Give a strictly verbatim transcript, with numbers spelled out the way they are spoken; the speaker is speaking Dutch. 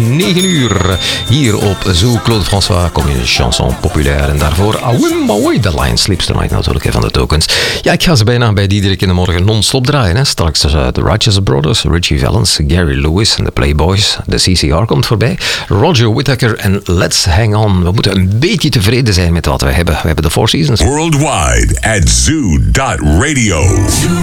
negen uur. Hier op Zoo Claude François kom je een chanson populair. En daarvoor Awim Away, The Lion Sleeps Tonight natuurlijk, van de Tokens. Ja, ik ga ze bijna bij Diederik in de morgen non-stop draaien. Hè. Straks uh, de Righteous Brothers, Richie Valens, Gary Lewis en de Playboys. De C C R komt voorbij. Roger Whittaker en Let's Hang On. We moeten een beetje tevreden zijn met wat we hebben. We hebben de Four Seasons. Worldwide at zoo dot radio.